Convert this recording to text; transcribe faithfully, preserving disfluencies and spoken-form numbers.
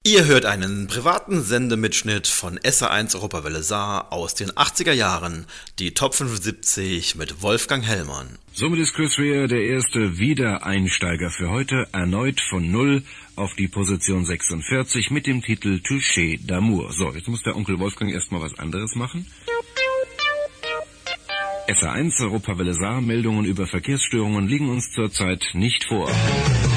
Ihr hört einen privaten Sendemitschnitt von S R eins Europawelle Saar aus den achtziger Jahren, die Top fünfundsiebzig mit Wolfgang Hellmann. Somit ist Chris Rea der erste Wiedereinsteiger für heute, erneut von Null auf die Position sechsundvierzig mit dem Titel Touché d'amour. So, jetzt muss der Onkel Wolfgang erstmal was anderes machen. S R eins Europawelle Saar, Meldungen über Verkehrsstörungen liegen uns zurzeit nicht vor.